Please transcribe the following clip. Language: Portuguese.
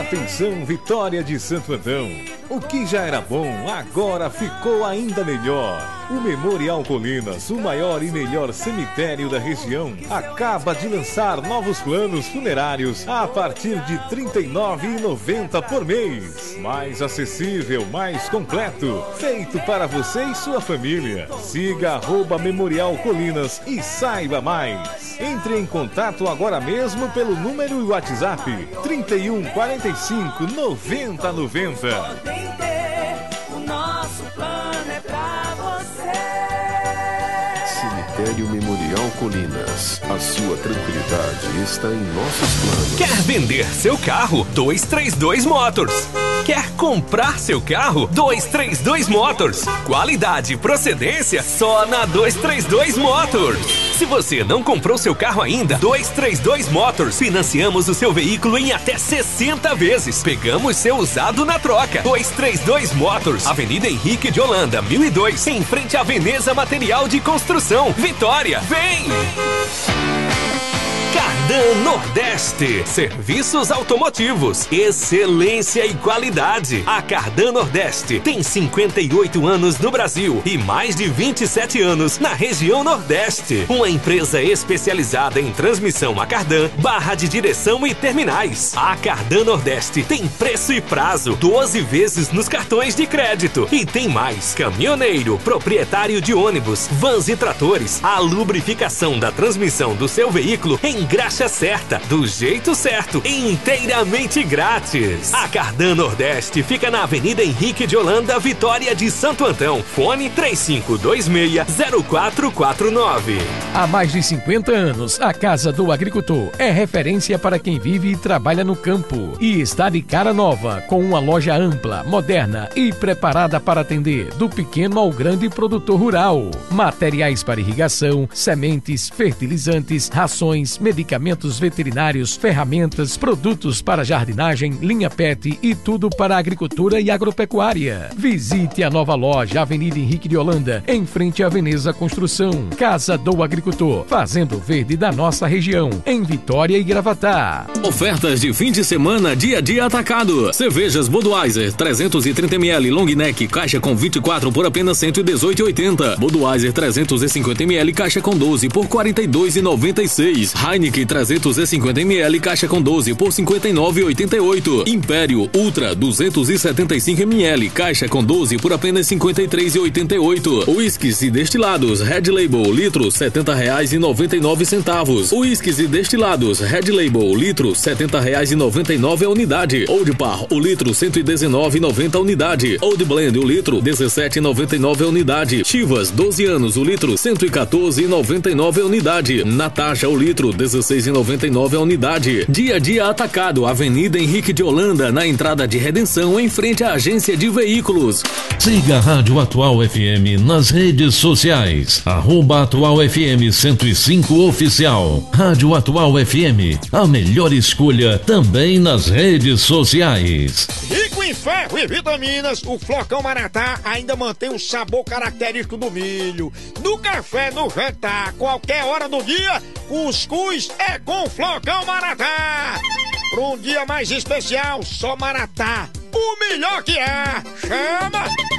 Atenção, Vitória de Santo Antão. O que já era bom, agora ficou ainda melhor. O Memorial Colinas, o maior e melhor cemitério da região, acaba de lançar novos planos funerários a partir de R$ 39,90 por mês. Mais acessível, mais completo, feito para você e sua família. Siga @Memorial Colinas e saiba mais. Entre em contato agora mesmo pelo número e WhatsApp 31 45 90 90. O nosso plano é pra você. Cemitério Memorial Colinas. A sua tranquilidade está em nossos planos. Quer vender seu carro? 232 Motors. Quer comprar seu carro? 232 Motors. Qualidade e procedência só na 232 Motors. Se você não comprou seu carro ainda, 232 Motors. Financiamos o seu veículo em até 60 vezes. Pegamos seu usado na troca. 232 Motors. Avenida Henrique de Holanda, 1002. Em frente à Veneza Material de Construção. Vitória, vem! Cardan Nordeste, serviços automotivos, excelência e qualidade. A Cardan Nordeste tem 58 anos no Brasil e mais de 27 anos na região Nordeste. Uma empresa especializada em transmissão a cardan, barra de direção e terminais. A Cardan Nordeste tem preço e prazo, 12 vezes nos cartões de crédito. E tem mais, caminhoneiro, proprietário de ônibus, vans e tratores. A lubrificação da transmissão do seu veículo em graxa certa, do jeito certo, inteiramente grátis. A Cardan Nordeste fica na Avenida Henrique de Holanda, Vitória de Santo Antão. Fone 3526-0449. Há mais de 50 anos, a Casa do Agricultor é referência para quem vive e trabalha no campo e está de cara nova, com uma loja ampla, moderna e preparada para atender do pequeno ao grande produtor rural. Materiais para irrigação, sementes, fertilizantes, rações, medicamentos veterinários, ferramentas, produtos para jardinagem, linha PET e tudo para agricultura e agropecuária. Visite a nova loja, Avenida Henrique de Holanda, em frente à Veneza Construção. Casa do Agricultor, fazendo verde da nossa região, em Vitória e Gravatá. Ofertas de fim de semana, dia a dia atacado. Cervejas Budweiser 330ml long neck, caixa com 24 por apenas R$ 118,80. Budweiser 350ml, caixa com 12 por R$ 42,96. Heineken 350ml, caixa com 12 por R$ 59,88. Império Ultra 275ml, caixa com 12 por apenas R$ 53,88. Uísques e destilados Red Label, litro R$ 70,99. Uísques e destilados Red Label, litro R$ 70,99 a unidade. Old Par, o litro R$ 119,90 a unidade. Old Blend, o litro R$ 17,99 a unidade. Chivas 12 anos, o litro R$ 114,99 a unidade. Natasha, o litro R$ 16,99 a unidade. Dia a dia atacado, Avenida Henrique de Holanda, na entrada de Redenção, em frente à agência de veículos. Siga a Rádio Atual FM nas redes sociais. @Atual FM 105 Oficial. Rádio Atual FM, a melhor escolha também nas redes sociais. Rico em ferro e vitaminas, o Flocão Maratá ainda mantém o sabor característico do milho. No café, no jantar, qualquer hora do dia, cuscuz é com Flocão Maratá. Para um dia mais especial, só Maratá, o melhor que há. Chama!